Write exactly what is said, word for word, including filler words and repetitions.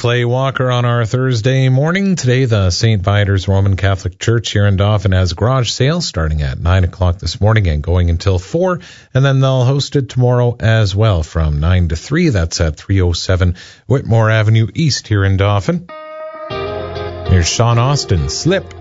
Clay Walker on our Thursday morning. Today, the Saint Viator's Roman Catholic Church here in Dauphin has garage sales starting at nine o'clock this morning and going until four. And then they'll host it tomorrow as well from nine to three. That's at three oh seven Whitmore Avenue East here in Dauphin. Here's Sean Austin, Slip.